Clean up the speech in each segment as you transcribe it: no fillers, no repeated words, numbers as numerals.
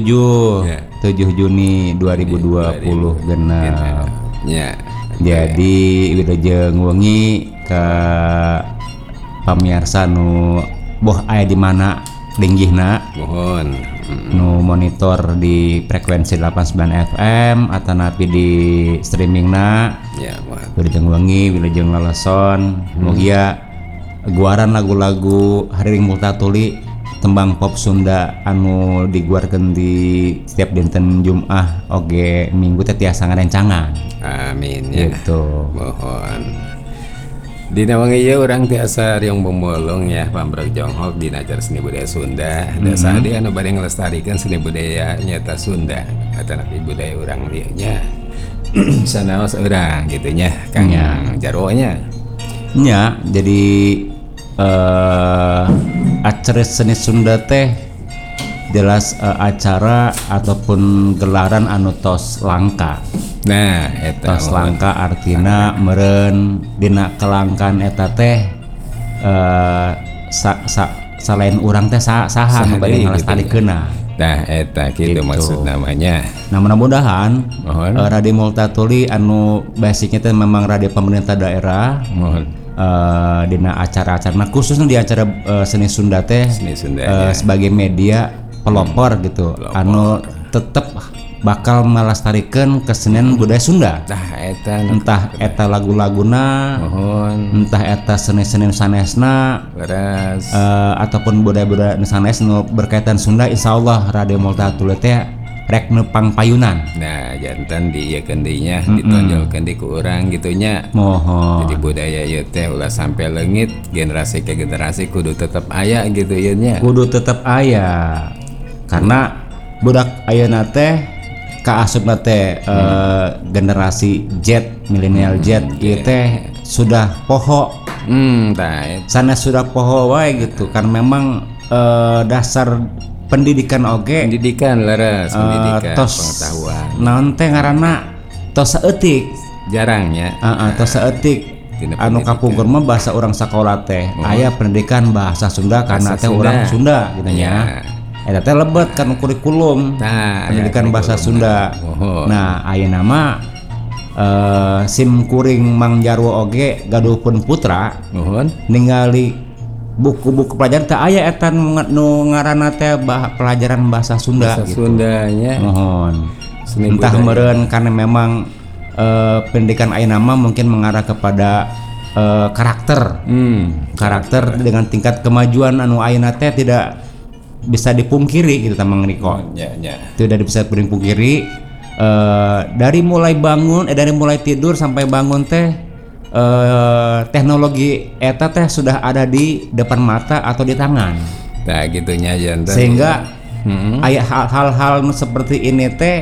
7 Juni 2020 genep. Ya. Jadi wilujeng wengi ke pamirsa nu boh aya di mana linggihna Mohon. nu monitor di frekuensi 89 FM atau napi di streamingna. Ya, mohon. Wilujeng wengi, wilujeng lalason, mugia guaran lagu-lagu Hariring Multatuli tembang pop Sunda anu diguarkeun di setiap dinten Jumat oge Minggu teh tiasa ngarencangan. Amin ya. Gitu. Mohon. Dina wangi ieu urang tiasa riung pemulung ya pamrek jonghok dina acara seni budaya Sunda. Da sadi anu bade ngelestarikeun seni budaya nyata Sunda atau napi budaya urang dieu nya. Sanaos urang gitu nya Kang Jarwo nya. Nya, jadi acara seni Sunda teh jelas acara ataupun gelaran anu tos langka. Nah, eta Tos langka artina meureun dina kelangkaan eta teh selain urang teh saha nu bade ngalestarikeunna. Nah, eta kitu maksud namanya. Nah, mudah-mudahan Mohon. Radio Multatuli anu basicnya teh memang radio pemerintah daerah. Mohon. Dina acara-acara, nah khususnya di acara seni Sunda teh Seni Sunda sebagai media pelopor gitu, anu tetep bakal melestarikan kesenian budaya Sunda. Nah, eta Entah eta lagu-laguna, mohon entah eta seni-seni sanesna, beras ataupun budaya-budaya sanes nu berkaitan Sunda. Insya Allah Radio Multatuli teh rek nepang payunan. Nah, jantan di ieu kendinya ditonjolkeun di ku urang gitunya. Mohon. Jadi budaya ieu teh ulah sampai leungit generasi ke generasi kudu tetep aya gitu ieu nya. Kudu tetep aya. Karena budak ayeuna teh kaasupna teh generasi Z, milenial Z ieu teh sudah poho. Tah Sanes sudah poho wae gitu kan memang dasar pendidikan oge pendidikan laras, pendidikan tos pengetahuan. naon teh ngaranna tos saeutik. Jarangnya. Tos saeutik. Tina Anu kapungkur mah bahasa urang sakola teh aya pendidikan bahasa Sunda karena teh urang Sunda gitu nya. Eta teh lebet kan kurikulum pendidikan bahasa Sunda. Nah, ayeuna mah sim kuring Mang Jarwo oge gaduhkeun putra ningali buku-buku pelajaran teh aya eta nu ngaranna teh pelajaran bahasa Sunda bahasa gitu. Sundanya. Mohon. Seni Entah budaya. meureun karena memang pendidikan ayeuna mah mungkin mengarah kepada karakter. Karakter dengan tingkat kemajuan anu ayeuna teh tidak bisa dipungkiri gitu Mang Riko. Tidak bisa dipungkiri dari mulai bangun dari mulai tidur sampai bangun teh teknologi eta teh sudah ada di depan mata atau di tangan. Nah, gitunya jantan. Sehingga aya hal-hal seperti ini teh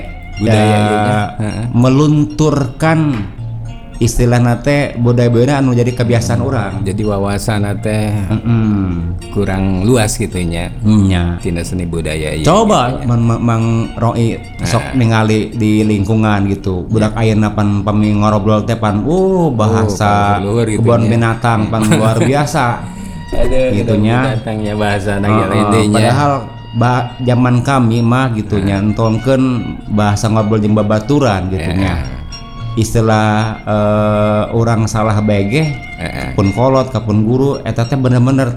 melunturkan istilahna teh budaya-budaya anu jadi kebiasaan orang. Jadi wawasan teh kurang luas gitunya. Nya. Tina seni budaya ieu. Coba Mang Roi sok ningali di lingkungan gitu. Budak ayeuna pan pami ngorobrol teh pan bahasa kebun binatang pan luar biasa. Gitunya. Binatangnya bahasa intinya. Padahal zaman kami mah gitunya entongkeun bahasa ngobrol jeung babaturan gitunya. Istilah orang salah bageh pun kolot kapun guru eta teh bener-bener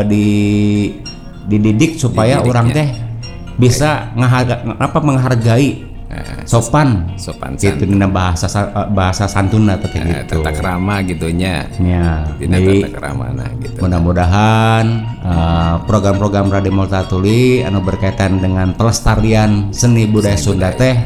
dididik supaya orang teh bisa menghargai sopan gitu dina bahasa santuna teh gitu. Tata krama gitunya. Ya, jadi tata kramana gitu. Mudah-mudahan program-program Radio Multatuli anu berkaitan dengan pelestarian seni budaya Sunda teh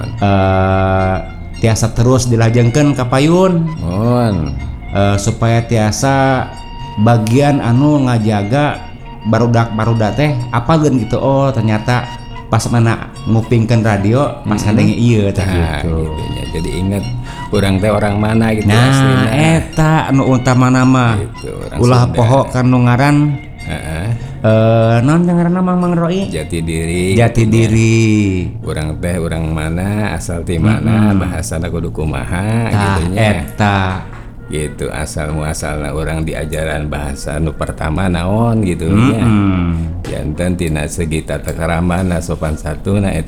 tiasa terus dilajengkeun ka payun. Supaya tiasa bagian anu ngajaga barudak-barudak teh apalgeun gitu. Oh, ternyata pas mana ngupingkeun radio pas ngadenge ieu teh gitu. Jadi inget urang teh orang mana gitu aslinya. Eta anu utamana mah gitu, ulah poho kan nu ngaran naon ngaranna Mang Roi? Jati diri. Urang teh urang mana, asal ti mana, bahasana kudu kumaha gitunya. Eta gitu asal muasalna urang di ajaran bahasa nu pertama naon gitu nya. Janten tina segi tata krama sopan satuna eta